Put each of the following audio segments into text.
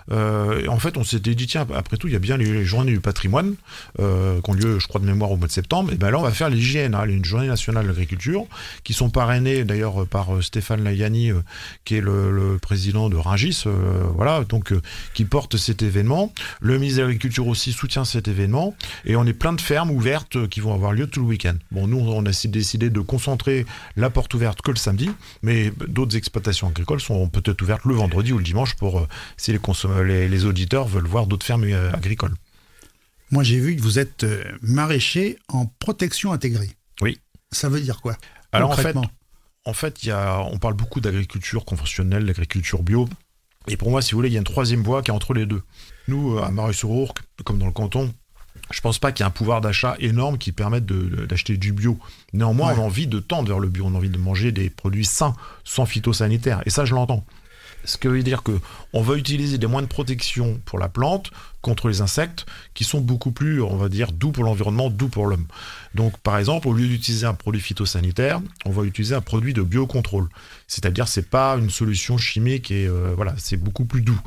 En fait, on s'était dit, tiens, après tout, il y a bien les journées du patrimoine qui ont lieu, je crois, de mémoire au mois de septembre. Et bien là, on va faire les JN, une journée nationale de l'agriculture, qui sont parrainées d'ailleurs par Stéphane Layani, qui est le président de Rungis, donc qui porte cet événement. Le ministre de l'Agriculture aussi soutient cet événement. Et on est plein de fermes ouvertes qui vont avoir lieu tout le week-end. Bon, nous, on a décidé de concentrer la porte ouverte que le samedi, mais d'autres exploitations agricoles sont peut-être ouvertes le vendredi ou le dimanche pour si les auditeurs veulent voir d'autres fermes agricoles. Moi, j'ai vu que vous êtes maraîcher en protection intégrée. Oui. Ça veut dire quoi? Alors en fait, on parle beaucoup d'agriculture conventionnelle, d'agriculture bio. Et pour moi, si vous voulez, il y a une troisième voie qui est entre les deux. Nous, à Mareuil-sur-Ourcq, comme dans le canton, je pense pas qu'il y ait un pouvoir d'achat énorme qui permette d'acheter du bio. Néanmoins, on a envie de tendre vers le bio. On a envie de manger des produits sains, sans phytosanitaires. Et ça, je l'entends. Ce qui veut dire qu'on va utiliser des moyens de protection pour la plante contre les insectes qui sont beaucoup plus, on va dire, doux pour l'environnement, doux pour l'homme. Donc, par exemple, au lieu d'utiliser un produit phytosanitaire, on va utiliser un produit de biocontrôle. C'est-à-dire, c'est pas une solution chimique et c'est beaucoup plus doux.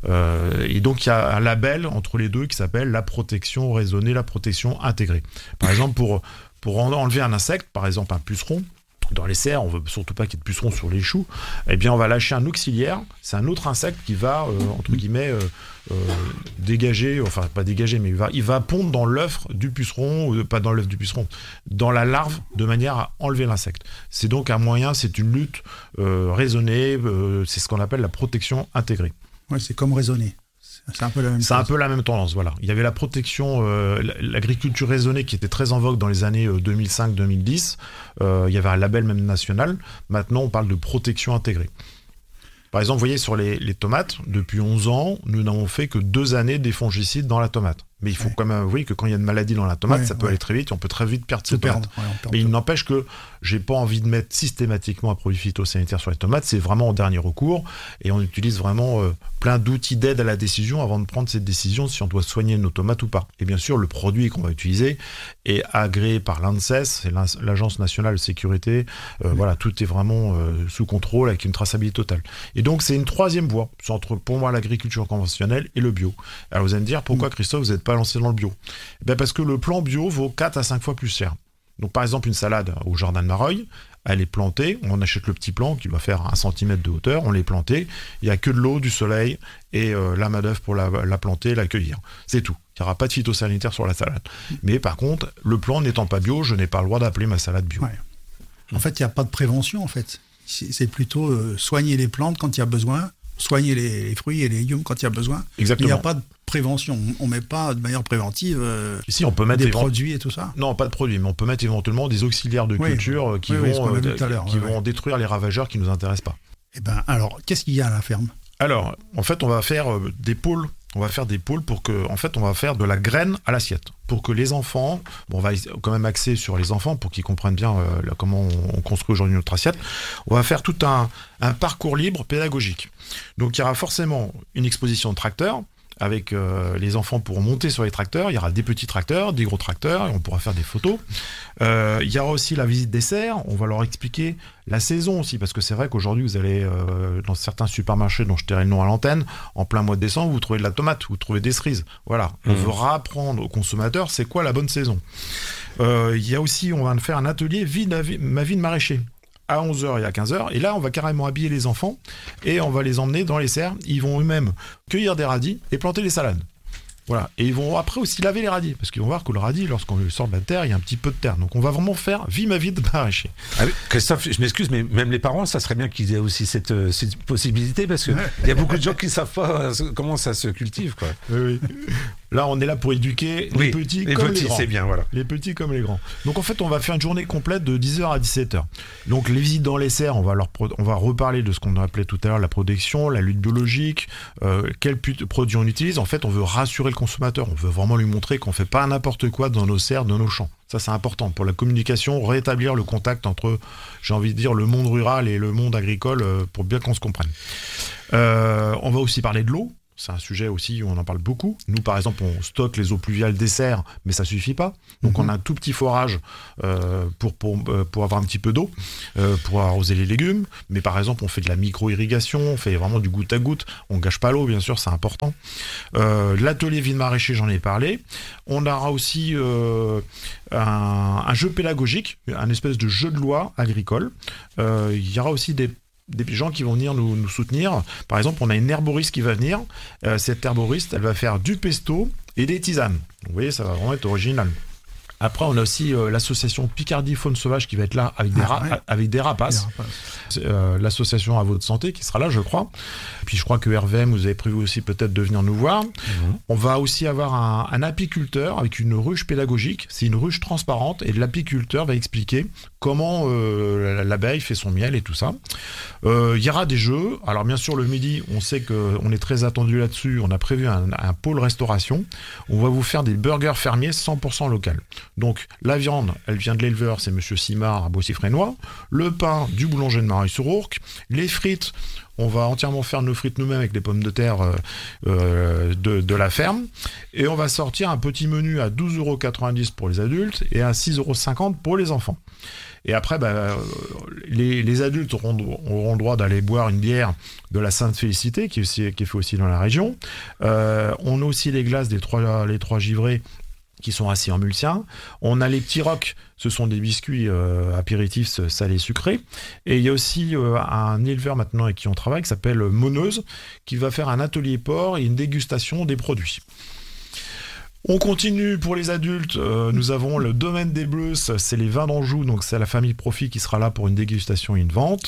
Et donc, il y a un label entre les deux qui s'appelle la protection raisonnée, la protection intégrée. Par exemple, pour enlever un insecte, par exemple un puceron, dans les serres, on veut surtout pas qu'il y ait de pucerons sur les choux, eh bien on va lâcher un auxiliaire, c'est un autre insecte qui va, entre guillemets, dégager, enfin pas dégager, mais il va pondre dans l'œuf du puceron, pas dans l'œuf du puceron, dans la larve, de manière à enlever l'insecte. C'est donc un moyen, c'est une lutte raisonnée, c'est ce qu'on appelle la protection intégrée. Ouais, c'est comme raisonner. C'est un peu la même chose. C'est un peu la même tendance, voilà. Il y avait la protection, l'agriculture raisonnée qui était très en vogue dans les années 2005-2010. Il y avait un label même national. Maintenant, on parle de protection intégrée. Par exemple, vous voyez, sur les tomates, depuis 11 ans, nous n'avons fait que 2 années des fongicides dans la tomate. Mais il faut quand même avouer que quand il y a une maladie dans la tomate, ça peut aller très vite et on peut très vite perdre ses tomates. Mais il n'empêche que j'ai pas envie de mettre systématiquement un produit phytosanitaire sur les tomates. C'est vraiment en dernier recours et on utilise vraiment plein d'outils d'aide à la décision avant de prendre cette décision si on doit soigner nos tomates ou pas. Et bien sûr, le produit qu'on va utiliser est agréé par l'ANSES, c'est l'Agence nationale de sécurité. Voilà, tout est vraiment sous contrôle avec une traçabilité totale. Et donc, c'est une troisième voie entre, pour moi, l'agriculture conventionnelle et le bio. Alors, vous allez me dire, pourquoi, Christophe, vous n'êtes pas lancé dans le bio? Parce que le plan bio vaut 4 à 5 fois plus cher. Donc, par exemple, une salade au jardin de Mareuil, elle est plantée, on achète le petit plant qui doit faire 1 cm de hauteur, on l'est planté, il n'y a que de l'eau, du soleil et la main-d'œuvre pour la planter, l'accueillir. C'est tout. Il n'y aura pas de phytosanitaire sur la salade. Mais par contre, le plant n'étant pas bio, je n'ai pas le droit d'appeler ma salade bio. Ouais. En fait, il n'y a pas de prévention, en fait. C'est plutôt soigner les plantes quand il y a besoin, soigner les fruits et les légumes quand il y a besoin. Exactement. Mais il n'y a pas de prévention. On ne met pas de manière préventive si, on peut mettre des produits et tout ça. Non, pas de produits, mais on peut mettre éventuellement des auxiliaires de culture qui vont détruire les ravageurs qui ne nous intéressent pas. Eh ben, alors, qu'est-ce qu'il y a à la ferme? Alors, en fait, on va faire des pôles. On va faire des pôles pour que, en fait, on va faire de la graine à l'assiette. Pour que les enfants, on va quand même axer sur les enfants pour qu'ils comprennent bien comment on construit aujourd'hui notre assiette. On va faire tout un parcours libre pédagogique. Donc, il y aura forcément une exposition de tracteurs avec les enfants pourront monter sur les tracteurs. Il y aura des petits tracteurs, des gros tracteurs, et on pourra faire des photos. Il y aura aussi la visite des serres. On va leur expliquer la saison aussi, parce que c'est vrai qu'aujourd'hui, vous allez dans certains supermarchés dont je tairai le nom à l'antenne, en plein mois de décembre, vous trouvez de la tomate, vous trouvez des cerises. Voilà, on veut apprendre aux consommateurs c'est quoi la bonne saison. Il y a aussi, on va faire un atelier ma vie de maraîcher. À 11h et à 15h, et là on va carrément habiller les enfants et on va les emmener dans les serres, ils vont eux-mêmes cueillir des radis et planter des salades. Voilà, et ils vont après aussi laver les radis, parce qu'ils vont voir que le radis, lorsqu'on le sort de la terre, il y a un petit peu de terre. Donc on va vraiment faire ma vie de maraîcher. Ah oui, Christophe, je m'excuse, mais même les parents, ça serait bien qu'ils aient aussi cette possibilité, parce qu'il y a beaucoup de gens qui ne savent pas comment ça se cultive, quoi. Oui. Là, on est là pour éduquer les petits comme les grands. C'est bien, voilà. Les petits comme les grands. Donc en fait, on va faire une journée complète de 10h à 17h. Donc les visites dans les serres, on va reparler de ce qu'on a appelé tout à l'heure la protection, la lutte biologique, quels produits on utilise. En fait, on veut rassurer le consommateur. On veut vraiment lui montrer qu'on ne fait pas n'importe quoi dans nos serres, dans nos champs. Ça, c'est important pour la communication, rétablir le contact j'ai envie de dire, le monde rural et le monde agricole pour bien qu'on se comprenne. On va aussi parler de l'eau. C'est un sujet aussi où on en parle beaucoup. Nous, par exemple, on stocke les eaux pluviales des serres, mais ça suffit pas. Donc, on a un tout petit forage pour avoir un petit peu d'eau, pour arroser les légumes. Mais par exemple, on fait de la micro-irrigation, on fait vraiment du goutte à goutte. On gâche pas l'eau, bien sûr, c'est important. L'atelier vide maraîcher, j'en ai parlé. On aura aussi un jeu pédagogique, un espèce de jeu de loi agricole. Il y aura aussi des gens qui vont venir nous soutenir. Par exemple, on a une herboriste qui va venir. Cette herboriste, elle va faire du pesto et des tisanes. Vous voyez, ça va vraiment être original. Après, on a aussi l'association Picardie Faune Sauvage qui va être là avec des rapaces. L'association À Votre Santé qui sera là, je crois. Et puis, je crois que RVM, vous avez prévu aussi peut-être de venir nous voir. On va aussi avoir un apiculteur avec une ruche pédagogique. C'est une ruche transparente et l'apiculteur va expliquer comment l'abeille fait son miel et tout ça. Il y aura des jeux. Alors, bien sûr, le midi, on sait qu'on est très attendu là-dessus. On a prévu un pôle restauration. On va vous faire des burgers fermiers 100% local. Donc, la viande, elle vient de l'éleveur, c'est Monsieur Simard à Boissy-Frénois. Le pain, du boulanger de Mareuil-sur-Ourcq. Les frites, on va entièrement faire nos frites nous-mêmes avec les pommes de terre de la ferme. Et on va sortir un petit menu à 12,90 € pour les adultes et à 6,50 € pour les enfants. Et après, les adultes auront le droit d'aller boire une bière de la Sainte Félicité, qui est fait aussi dans la région. On a aussi les glaces les trois givrés, qui sont assis en multien. On a les petits rocs, ce sont des biscuits apéritifs salés sucrés. Et il y a aussi un éleveur maintenant avec qui on travaille, qui s'appelle Moneuse, qui va faire un atelier porc et une dégustation des produits. On continue pour les adultes, nous avons le domaine des Bleus, c'est les vins d'Anjou, donc c'est la famille Profit qui sera là pour une dégustation et une vente.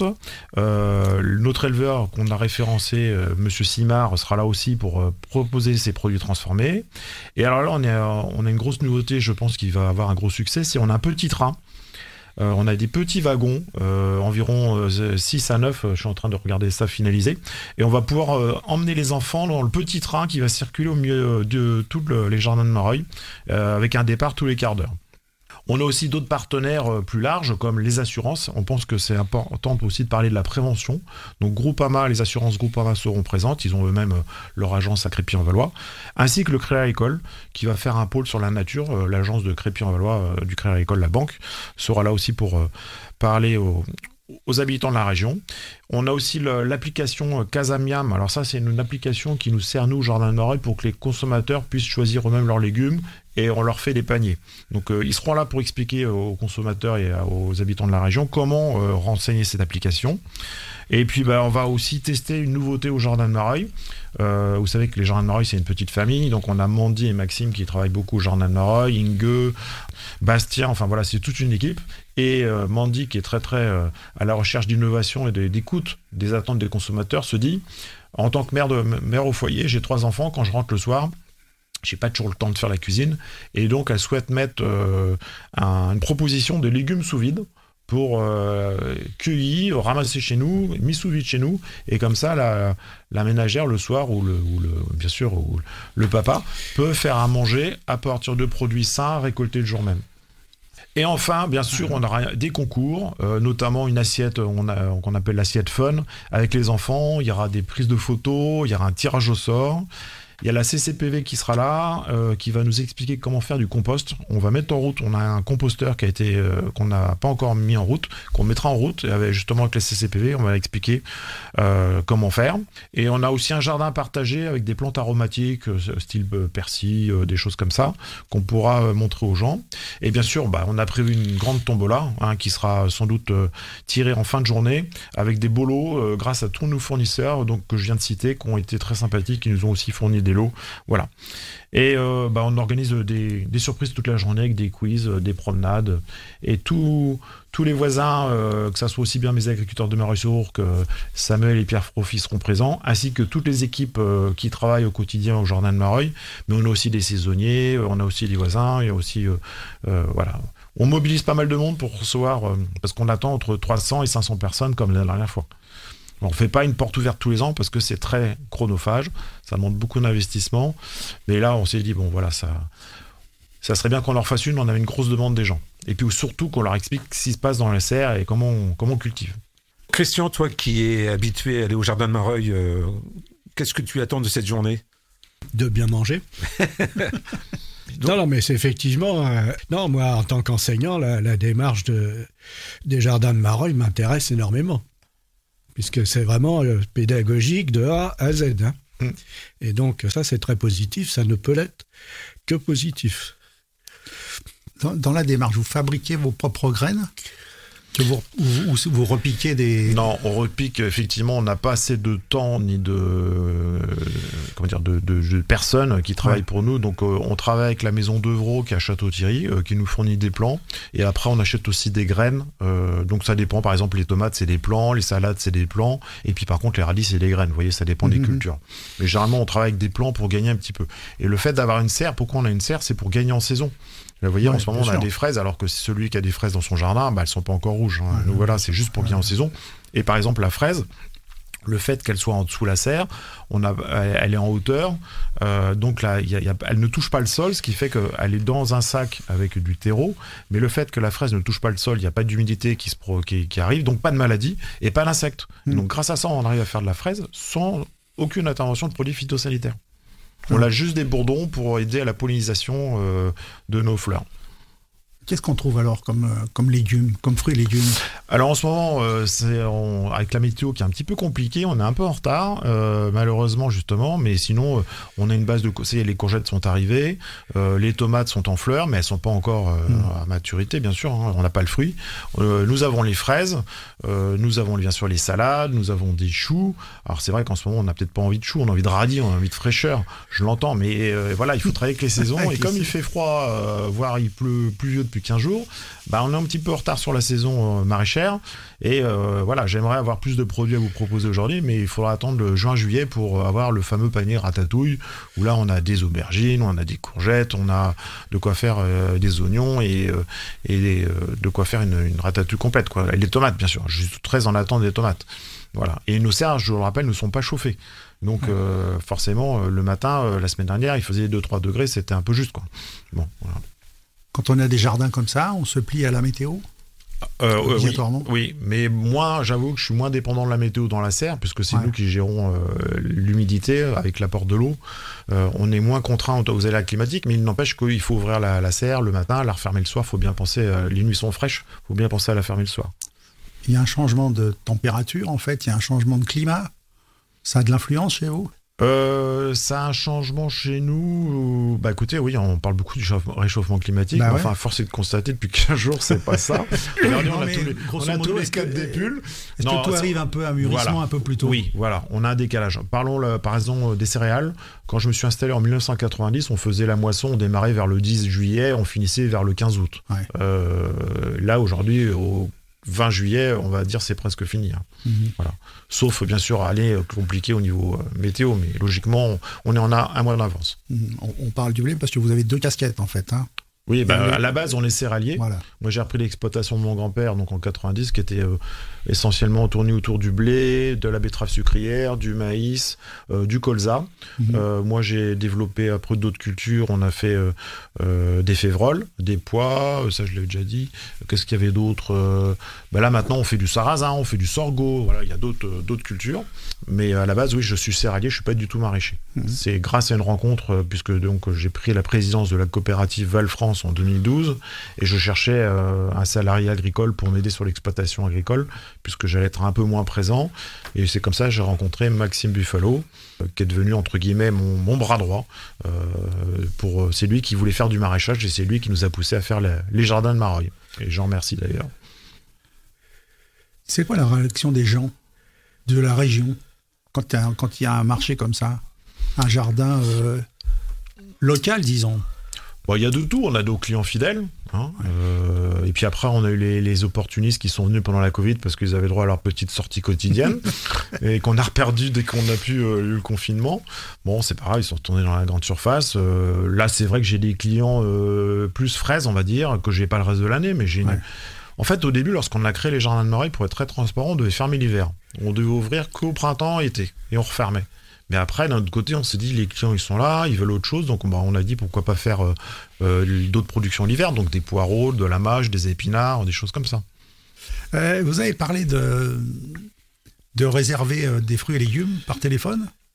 Notre éleveur qu'on a référencé, Monsieur Simard, sera là aussi pour proposer ses produits transformés. Et alors là, on a une grosse nouveauté, je pense qu'il va avoir un gros succès, c'est on a un petit train. On a des petits wagons, environ 6 à 9, je suis en train de regarder ça finalisé, et on va pouvoir emmener les enfants dans le petit train qui va circuler au milieu de tous les jardins de Mareuil, avec un départ tous les quarts d'heure. On a aussi d'autres partenaires plus larges, comme les assurances. On pense que c'est important aussi de parler de la prévention. Donc Groupama, les assurances Groupama seront présentes. Ils ont eux-mêmes leur agence à Crépy-en-Valois. Ainsi que le Crédit Agricole, qui va faire un pôle sur la nature. L'agence de Crépy-en-Valois du Crédit Agricole, la banque, sera là aussi pour parler aux habitants de la région. On a aussi l'application Casamiam. Alors ça, c'est une application qui nous sert, nous, Jardin de Mareuil, pour que les consommateurs puissent choisir eux-mêmes leurs légumes, et on leur fait des paniers. Donc ils seront là pour expliquer aux consommateurs et aux habitants de la région comment renseigner cette application. Et puis on va aussi tester une nouveauté au Jardin de Mareuil. Vous savez que les Jardins de Mareuil, c'est une petite famille, donc on a Mandy et Maxime qui travaillent beaucoup au Jardin de Mareuil, Inge, Bastien, enfin voilà, c'est toute une équipe. Et Mandy, qui est très très à la recherche d'innovation et d'écoute des attentes des consommateurs, se dit, en tant que mère au foyer, j'ai 3 enfants, quand je rentre le soir, j'ai pas toujours le temps de faire la cuisine, et donc elle souhaite mettre une proposition de légumes sous vide pour cueillir, ramasser chez nous, mis sous vide chez nous, et comme ça la ménagère le soir ou bien sûr le papa peut faire à manger à partir de produits sains récoltés le jour même. Et enfin, bien sûr, on aura des concours, notamment une assiette qu'on appelle l'assiette fun avec les enfants. Il y aura des prises de photos, il y aura un tirage au sort. Il y a la CCPV qui sera là, qui va nous expliquer comment faire du compost. On va mettre en route, on a un composteur qu'on n'a pas encore mis en route, qu'on mettra en route, et justement avec la CCPV, on va expliquer comment faire. Et on a aussi un jardin partagé avec des plantes aromatiques, style persil, des choses comme ça, qu'on pourra montrer aux gens. Et bien sûr, on a prévu une grande tombola, qui sera sans doute tirée en fin de journée, avec des bolos grâce à tous nos fournisseurs que je viens de citer, qui ont été très sympathiques, qui nous ont aussi fourni des lots, voilà. Et on organise des surprises toute la journée avec des quiz, des promenades, et tous les voisins, que ça soit aussi bien mes agriculteurs de Mareuil-sur-Ourcq que Samuel et Pierre Profit seront présents, ainsi que toutes les équipes qui travaillent au quotidien au Jardin de Mareuil. Mais on a aussi des saisonniers, on a aussi des voisins, il y a aussi voilà. On mobilise pas mal de monde pour recevoir, parce qu'on attend entre 300 et 500 personnes comme la dernière fois. On ne fait pas une porte ouverte tous les ans parce que c'est très chronophage, ça demande beaucoup d'investissement. Mais là, on s'est dit, ça serait bien qu'on leur fasse une, on avait une grosse demande des gens. Et puis surtout qu'on leur explique ce qui se passe dans les serres et comment on cultive. Christian, toi qui es habitué à aller au Jardin de Mareuil qu'est-ce que tu attends de cette journée ? De bien manger. Non, mais c'est effectivement... non, moi, en tant qu'enseignant, la démarche des jardins de Marolles m'intéresse énormément. Puisque c'est vraiment pédagogique de A à Z. Hein. Et donc, ça, c'est très positif. Ça ne peut l'être que positif. Dans la démarche, vous fabriquez vos propres graines ? Que vous repiquez des... Non, on repique, effectivement, on n'a pas assez de temps ni de personnes qui travaillent pour nous. Donc, on travaille avec la maison d'Euvreau qui est à Château-Thierry, qui nous fournit des plants. Et après, on achète aussi des graines. Donc, ça dépend. Par exemple, les tomates, c'est des plants. Les salades, c'est des plants. Et puis, par contre, les radis, c'est des graines. Vous voyez, ça dépend des cultures. Mais généralement, on travaille avec des plants pour gagner un petit peu. Et le fait d'avoir une serre, pourquoi on a une serre ? C'est pour gagner en saison. Vous voyez, en ce moment, on a des fraises, alors que celui qui a des fraises dans son jardin, elles sont pas encore rouges. Hein. Donc voilà, c'est juste pour gagner en saison. Et par exemple, la fraise, le fait qu'elle soit en dessous de la serre, elle est en hauteur, donc là, elle ne touche pas le sol, ce qui fait qu'elle est dans un sac avec du terreau, mais le fait que la fraise ne touche pas le sol, il n'y a pas d'humidité qui arrive, donc pas de maladie et pas d'insectes. Donc grâce à ça, on arrive à faire de la fraise sans aucune intervention de produits phytosanitaires. On a juste des bourdons pour aider à la pollinisation de nos fleurs. Qu'est-ce qu'on trouve alors comme légumes, comme fruits et légumes ? Alors en ce moment, avec la météo qui est un petit peu compliquée, on est un peu en retard, malheureusement justement, mais sinon on a une base de... Les courgettes sont arrivées, les tomates sont en fleurs, mais elles ne sont pas encore à maturité, bien sûr, hein, on n'a pas le fruit. Nous avons les fraises, nous avons bien sûr les salades, nous avons des choux. Alors c'est vrai qu'en ce moment on n'a peut-être pas envie de choux, on a envie de radis, on a envie de fraîcheur, je l'entends, mais voilà, il faut travailler avec les saisons, et comme il fait froid, voire il pleut pluvieux depuis 15 jours, on est un petit peu en retard sur la saison maraîchère et voilà, j'aimerais avoir plus de produits à vous proposer aujourd'hui, mais il faudra attendre le juin-juillet pour avoir le fameux panier ratatouille où là on a des aubergines, on a des courgettes, on a de quoi faire des oignons et de quoi faire une ratatouille complète, quoi. Et les tomates bien sûr, je suis très en attente des tomates. Voilà. Et nos serres, je vous le rappelle, ne sont pas chauffées. Donc forcément, le matin, la semaine dernière, il faisait 2-3 degrés, c'était un peu juste, quoi. Bon, voilà. Quand on a des jardins comme ça, on se plie à la météo ? Obligatoirement ? Oui, mais moi, j'avoue que je suis moins dépendant de la météo dans la serre, puisque c'est nous qui gérons l'humidité avec l'apport de l'eau. On est moins contraint aux aléas climatiques, mais il n'empêche qu'il faut ouvrir la serre le matin, la refermer le soir. Il faut bien penser, les nuits sont fraîches, il faut bien penser à la fermer le soir. Il y a un changement de température, en fait, il y a un changement de climat. Ça a de l'influence chez vous ? Ça a un changement chez nous. Écoutez, oui, on parle beaucoup du réchauffement climatique. Ouais. Enfin, force est de constater depuis 15 jours, c'est pas ça. Regardez, on a tous les scapes des pulls. Est-ce que tout arrive un peu à mûrissement un peu plus tôt ? Oui, voilà, on a un décalage. Parlons par exemple des céréales. Quand je me suis installé en 1990, on faisait la moisson, on démarrait vers le 10 juillet, on finissait vers le 15 août. Ouais. Là, aujourd'hui, au 20 juillet, on va dire c'est presque fini. Hein. Voilà. Sauf bien sûr aller compliqué au niveau météo, mais logiquement on est en un mois d'avance. On parle du blé parce que vous avez 2 casquettes en fait. Hein. Oui, à la base on est céréalier. Voilà. Moi j'ai repris l'exploitation de mon grand-père donc en 90 qui était essentiellement tourné autour du blé, de la betterave sucrière, du maïs, du colza. Moi j'ai développé après d'autres cultures, on a fait des févroles, des pois, ça je l'avais déjà dit. Qu'est-ce qu'il y avait d'autre là maintenant on fait du sarrasin, on fait du sorgho, voilà, il y a d'autres cultures. Mais à la base oui, je suis céréalier, je suis pas du tout maraîcher. C'est grâce à une rencontre puisque donc j'ai pris la présidence de la coopérative Val France en 2012 et je cherchais un salarié agricole pour m'aider sur l'exploitation agricole puisque j'allais être un peu moins présent et c'est comme ça que j'ai rencontré Maxime Buffalo qui est devenu entre guillemets mon bras droit c'est lui qui voulait faire du maraîchage et c'est lui qui nous a poussé à faire les jardins de Marolles et j'en remercie d'ailleurs. C'est quoi la réaction des gens de la région quand il y a un marché comme ça, un jardin local disons? Il y a de tout, on a nos clients fidèles, hein, et puis après on a eu les opportunistes qui sont venus pendant la Covid parce qu'ils avaient droit à leur petite sortie quotidienne et qu'on a reperdu dès qu'on a pu eu le confinement. Bon, c'est pas grave, ils sont retournés dans la grande surface. Là, c'est vrai que j'ai des clients plus fraises, on va dire, que j'ai pas le reste de l'année, mais j'ai En fait, au début, lorsqu'on a créé les jardins de Marolles, pour être très transparent, on devait fermer l'hiver. On devait ouvrir qu'au printemps, été, et on refermait. Mais après, d'un autre côté, on s'est dit, les clients, ils sont là, ils veulent autre chose. Donc, on a dit, pourquoi pas faire d'autres productions l'hiver. Donc, des poireaux, de la mâche, des épinards, des choses comme ça. Vous avez parlé de réserver des fruits et légumes par téléphone.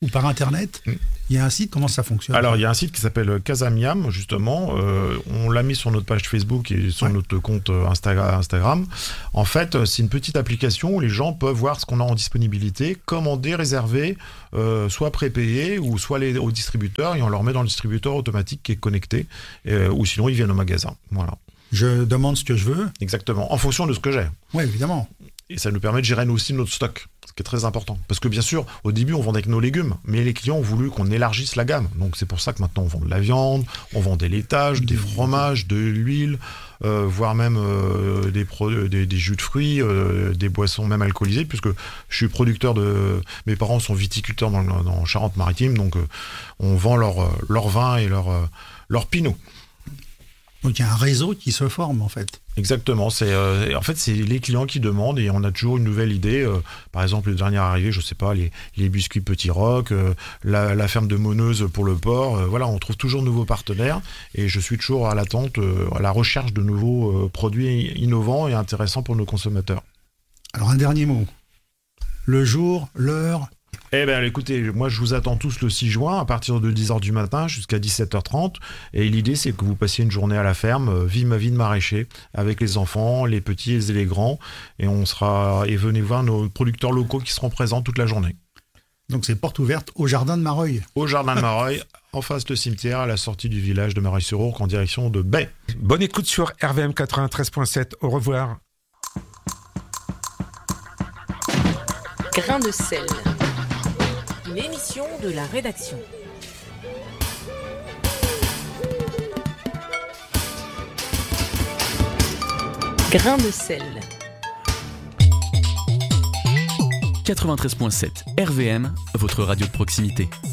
ou par Internet. Il y a un site, comment ça fonctionne? Alors, il y a un site qui s'appelle Casamiam, justement. On l'a mis sur notre page Facebook et sur notre compte Instagram. En fait, c'est une petite application où les gens peuvent voir ce qu'on a en disponibilité, commander, réserver, soit prépayé ou soit aller au distributeur, et on leur met dans le distributeur automatique qui est connecté, ou sinon ils viennent au magasin. Voilà. Je demande ce que je veux. Exactement, en fonction de ce que j'ai. Oui, évidemment. Et ça nous permet de gérer nous aussi notre stock, ce qui est très important. Parce que bien sûr, au début, on vendait que nos légumes, mais les clients ont voulu qu'on élargisse la gamme. Donc c'est pour ça que maintenant, on vend de la viande, on vend des laitages, des fromages, de l'huile, voire même des jus de fruits, des boissons même alcoolisées, puisque je suis producteur mes parents sont viticulteurs dans Charente-Maritime, donc on vend leur vin et leur pinot. Donc il y a un réseau qui se forme en fait. Exactement, en fait c'est les clients qui demandent et on a toujours une nouvelle idée. Par exemple, le dernier arrivé, je sais pas, les biscuits Petit Roc, la ferme de Moneuse pour le porc. Voilà, on trouve toujours de nouveaux partenaires et je suis toujours à l'attente, à la recherche de nouveaux produits innovants et intéressants pour nos consommateurs. Alors un dernier mot. Le jour, l'heure. Eh bien, écoutez, moi, je vous attends tous le 6 juin, à partir de 10h du matin jusqu'à 17h30. Et l'idée, c'est que vous passiez une journée à la ferme, vie ma vie de maraîcher, avec les enfants, les petits et les grands. Et venez voir nos producteurs locaux qui seront présents toute la journée. Donc, c'est porte ouverte au jardin de Mareuil. Au jardin de Mareuil, en face de cimetière, à la sortie du village de Mareuil-sur-Ourcq, en direction de Bay. Bonne écoute sur RVM 93.7. Au revoir. Grain de sel. Une émission de la rédaction. Grain de sel. 93.7 RVM, votre radio de proximité.